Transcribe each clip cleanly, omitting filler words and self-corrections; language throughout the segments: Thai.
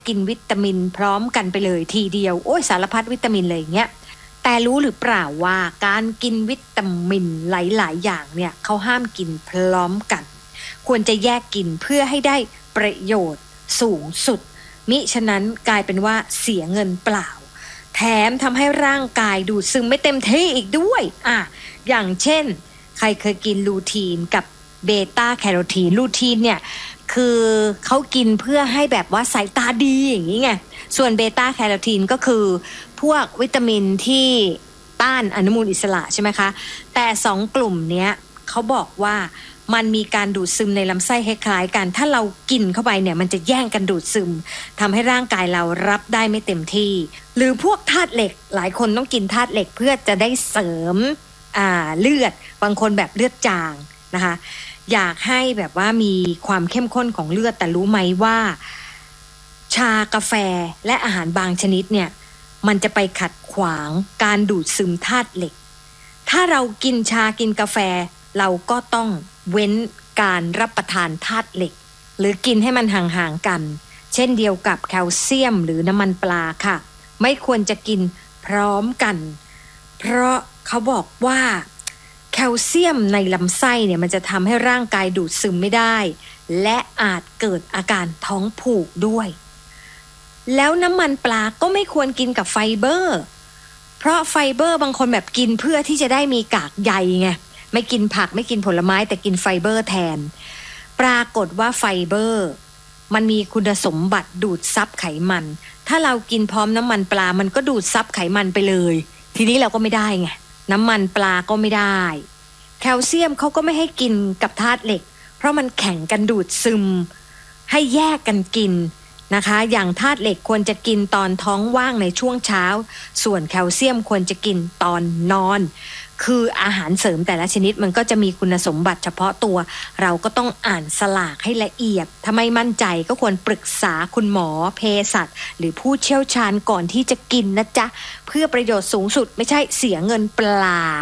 กินวิตามินพร้อมกันไปเลยทีเดียวโอ้ยสารพัดวิตามินเลยอย่างเงี้ยแต่รู้หรือเปล่าว่าการกินวิตามินหลายๆอย่างเนี่ยเขาห้ามกินพร้อมกันควรจะแยกกินเพื่อให้ได้ประโยชน์สูงสุดมิฉะนั้นกลายเป็นว่าเสียเงินเปล่าแถมทำให้ร่างกายดูดซึมไม่เต็มที่อีกด้วยอย่างเช่นใครเคยกินลูทีนกับเบต้าแคโรทีนลูทีนเนี่ยคือเขากินเพื่อให้แบบว่าสายตาดีอย่างนี้ไงส่วนเบต้าแคโรทีนก็คือพวกวิตามินที่ต้านอนุมูลอิสระใช่ไหมคะแต่2กลุ่มเนี้ยเขาบอกว่ามันมีการดูดซึมในลำไส้คล้ายๆกันถ้าเรากินเข้าไปเนี่ยมันจะแย่งกันดูดซึมทำให้ร่างกายเรารับได้ไม่เต็มที่หรือพวกธาตุเหล็กหลายคนต้องกินธาตุเหล็กเพื่อจะได้เสริมเลือดบางคนแบบเลือดจางนะคะอยากให้แบบว่ามีความเข้มข้นของเลือดแต่รู้ไหมว่าชากาแฟและอาหารบางชนิดเนี่ยมันจะไปขัดขวางการดูดซึมธาตุเหล็กถ้าเรากินชากินกาแฟเราก็ต้องเว้นการรับประทานธาตุเหล็กหรือกินให้มันห่างๆกันเช่นเดียวกับแคลเซียมหรือน้ำมันปลาค่ะไม่ควรจะกินพร้อมกันเพราะเขาบอกว่าแคลเซียมในลำไส้เนี่ยมันจะทำให้ร่างกายดูดซึมไม่ได้และอาจเกิดอาการท้องผูกด้วยแล้วน้ำมันปลาก็ไม่ควรกินกับไฟเบอร์เพราะไฟเบอร์บางคนแบบกินเพื่อที่จะได้มีกากใยไงไม่กินผักไม่กินผลไม้แต่กินไฟเบอร์แทนปรากฏว่าไฟเบอร์มันมีคุณสมบัติดูดซับไขมันถ้าเรากินพร้อมน้ำมันปลามันก็ดูดซับไขมันไปเลยทีนี้เราก็ไม่ได้ไงน้ำมันปลาก็ไม่ได้แคลเซียมเขาก็ไม่ให้กินกับธาตุเหล็กเพราะมันแข่งกันดูดซึมให้แยกกันกินนะคะอย่างธาตุเหล็กควรจะกินตอนท้องว่างในช่วงเช้าส่วนแคลเซียมควรจะกินตอนนอนคืออาหารเสริมแต่ละชนิดมันก็จะมีคุณสมบัติเฉพาะตัวเราก็ต้องอ่านสลากให้ละเอียดถ้าไม่มั่นใจก็ควรปรึกษาคุณหมอเภสัชหรือผู้เชี่ยวชาญก่อนที่จะกินนะจ๊ะเพื่อประโยชน์สูงสุดไม่ใช่เสียเงินเปล่า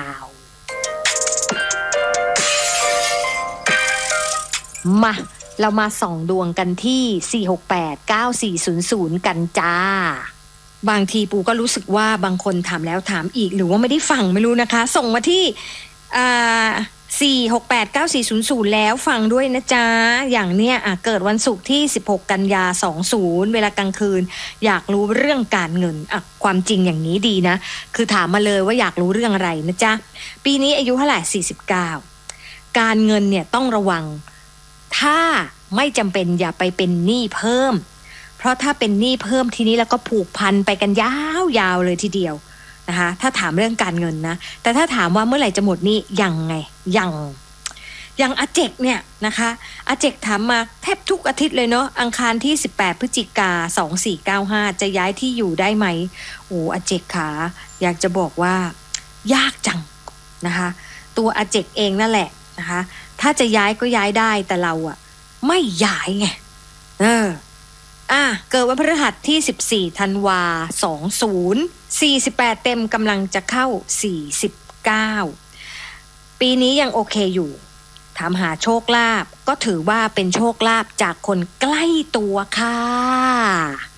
มาเรามาส่องดวงกันที่4689400กันจ้าบางทีปูก็รู้สึกว่าบางคนถามแล้วถามอีกหรือว่าไม่ได้ฟังไม่รู้นะคะส่งมาที่4689400แล้วฟังด้วยนะจ๊ะอย่างเนี้ยเกิดวันศุกร์ที่16กันยา20เวลากลางคืนอยากรู้เรื่องการเงินความจริงอย่างนี้ดีนะคือถามมาเลยว่าอยากรู้เรื่องอะไรนะจ๊ะปีนี้อายุเท่าไหร่49การเงินเนี่ยต้องระวังถ้าไม่จำเป็นอย่าไปเป็นหนี้เพิ่มเพราะถ้าเป็นหนี้เพิ่มทีนี้แล้วก็ผูกพันไปกันยาวๆเลยทีเดียวนะคะถ้าถามเรื่องการเงินนะแต่ถ้าถามว่าเมื่อไหร่จะหมดหนี้ยังไงยังอาเจกเนี่ยนะคะอาเจกถามมาแทบทุกอาทิตย์เลยเนาะอังคารที่18พฤศจิกา2495จะย้ายที่อยู่ได้ไหมโอ้อาเจกขาอยากจะบอกว่ายากจังนะคะตัวอาเจกเองนั่นแหละนะคะถ้าจะย้ายก็ย้ายได้แต่เราไม่ย้ายไงเกิดวันพฤหัสที่14ธันวา2048เต็มกำลังจะเข้า49ปีนี้ยังโอเคอยู่ถามหาโชคลาภก็ถือว่าเป็นโชคลาภจากคนใกล้ตัวค่ะ